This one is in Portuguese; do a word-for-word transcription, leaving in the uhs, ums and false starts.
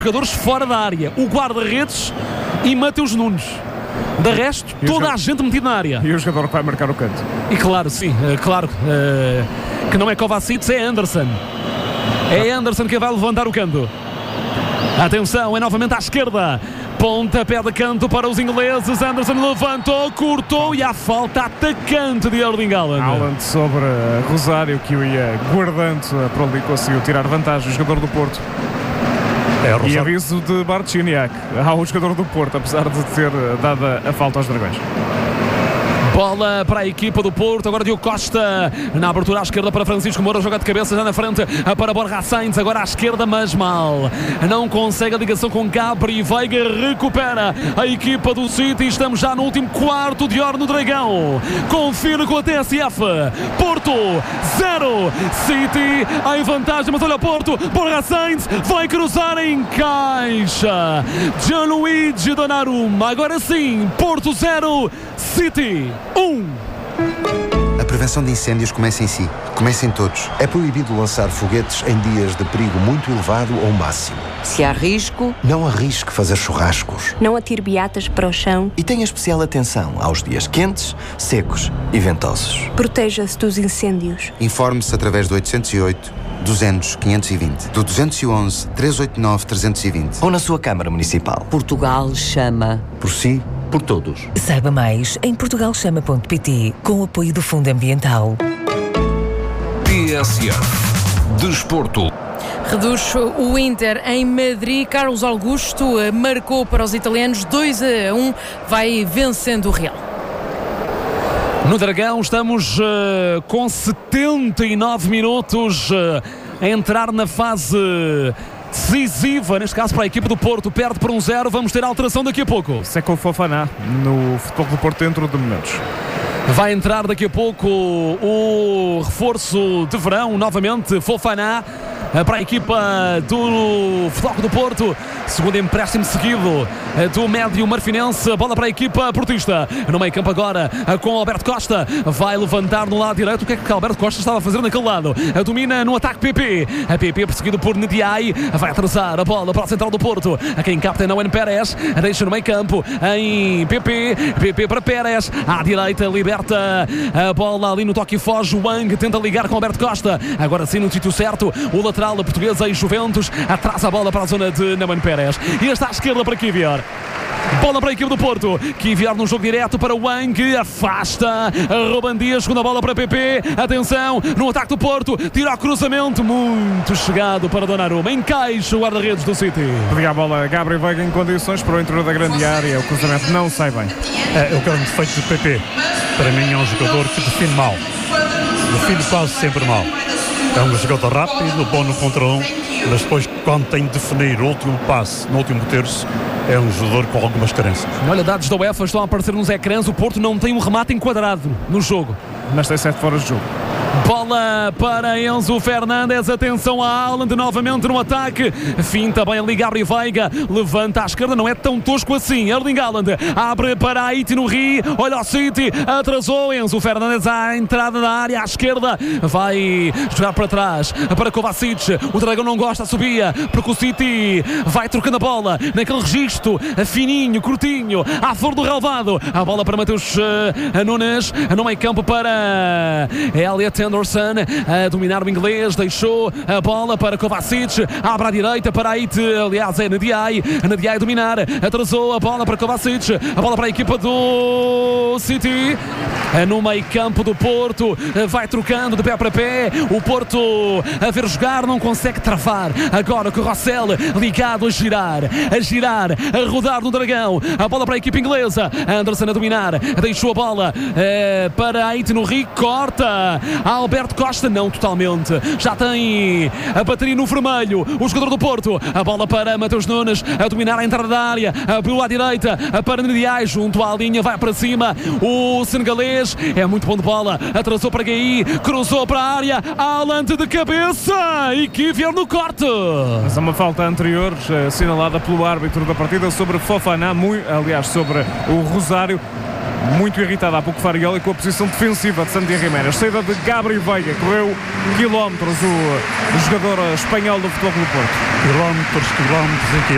jogadores fora da área, o guarda-redes e Mateus Nunes. De resto, e toda a gente metida na área. E o jogador que vai marcar o canto. E claro, sim, claro, uh, que não é Kovacic, é Anderson. É Anderson que vai levantar o canto. Atenção, é novamente à esquerda. Pontapé de canto para os ingleses. Anderson levantou, cortou e há falta atacante de Erling Haaland. Haaland sobre Rosário, que o ia guardando para ali, conseguiu tirar vantagem o jogador do Porto. É, e aviso de Bartchiniak ao jogador do Porto, apesar de ter dado a falta aos Dragões. Bola para a equipa do Porto, agora Diogo Costa na abertura à esquerda para Francisco Moura, joga de cabeça já na frente para Borja Sainz, agora à esquerda mas mal, não consegue a ligação com Gabri Veiga, recupera a equipa do City, estamos já no último quarto de hora no Dragão, confira com a T S F, Porto zero, City em vantagem, mas olha o Porto, Borja Sainz vai cruzar em caixa, Gianluigi Donnarumma, agora sim, Porto zero, City um. A prevenção de incêndios começa em si. Começa em todos. É proibido lançar foguetes em dias de perigo muito elevado ou máximo. Se há risco, não arrisque fazer churrascos. Não atire beatas para o chão. E tenha especial atenção aos dias quentes, secos e ventosos. Proteja-se dos incêndios. Informe-se através do oitocentos e oito, duzentos, quinhentos e vinte, do duzentos e onze, trezentos e oitenta e nove, trezentos e vinte ou na sua Câmara Municipal. Portugal chama. Por si, por todos. Saiba mais em portugal chama ponto pt, com o apoio do Fundo Ambiental. T S F Desporto. Reduz o Inter em Madrid. Carlos Augusto marcou para os italianos dois a um, vai vencendo o Real. No Dragão estamos uh, com setenta e nove minutos uh, a entrar na fase decisiva, neste caso para a equipa do Porto, perde por um zero, vamos ter alteração daqui a pouco. Isso é com o Fofana no Futebol do Porto dentro de momentos. Vai entrar daqui a pouco o reforço de verão, novamente Fofana, para a equipa do Futebol do Porto, segundo empréstimo seguido do médio marfinense, bola para a equipa portista, no meio campo agora com Alberto Costa, vai levantar no lado direito. O que é que Alberto Costa estava a fazer naquele lado? Domina no ataque P P, a P P perseguido por Ndiaye, vai atrasar a bola para o central do Porto, a quem capta é Owen Pérez, deixa no meio campo em P P, P P para Pérez, à direita liberta a bola ali no toque e foge, o Wang tenta ligar com Alberto Costa, agora sim no sítio certo, o lateral a portuguesa e Juventus atrasa a bola para a zona de Owen Pérez e está à esquerda para Kivior. Bola para a equipe do Porto, Kivior no jogo direto para o Wang, afasta Ruben Dias, segunda bola para P P, atenção no ataque do Porto, tira o cruzamento muito chegado para Donnarumma, encaixa o guarda-redes do City. Pedia a bola Gabriel Veiga em condições para o interior da grande área, o cruzamento não sai bem. É, é o grande defeito do P P, para mim é um jogador que define mal, define quase sempre mal. É um jogador rápido, bom no contra um, mas depois quando tem de definir o último passe, no último terço, é um jogador com algumas carências. Olha, dados da UEFA estão a aparecer nos ecrãs, o Porto não tem um remate enquadrado no jogo. Mas tem sete fora de jogo. Bola para Enzo Fernandes, atenção a Haaland novamente no ataque, finta bem ali Gabriel Veiga, levanta à esquerda, não é tão tosco assim, Erling Haaland abre para Haiti no Rio, olha o City, atrasou Enzo Fernandes à entrada da área à esquerda, vai jogar para trás, para Kovacic, o Dragão não gosta, subia, porque o City vai trocando a bola, naquele registro, fininho, curtinho, à flor do relvado, a bola para Mateus uh, Nunes, no meio campo para Elliot Anderson, a dominar o inglês, deixou a bola para Kovacic, abre à direita para Haiti, aliás é Ndiaye, Ndiaye a dominar, atrasou a bola para Kovacic, a bola para a equipa do City, no meio campo do Porto, vai trocando de pé para pé, o Porto a ver jogar, não consegue travar, agora com o Rossell ligado a girar, a girar, a rodar no Dragão, a bola para a equipa inglesa, Anderson a dominar, deixou a bola eh, para Haiti no Rio, corta, Alberto Costa, não totalmente, já tem a bateria no vermelho, o jogador do Porto, a bola para Mateus Nunes, a dominar a entrada da área, abriu à direita, para Ndiaye, junto à linha, vai para cima, o senegalês, é muito bom de bola, atrasou para Gaí, cruzou para a área, Haaland de cabeça, e Kivior no corte. Mas há uma falta anterior, assinalada pelo árbitro da partida sobre Fofana, muito, aliás, sobre o Rosário, muito irritado há pouco Farioli com a posição defensiva de Santi Jiménez. Saída de Gabriel Veiga, correu quilómetros o, o jogador espanhol do Futebol do Porto. Quilómetros, quilómetros e quilómetros.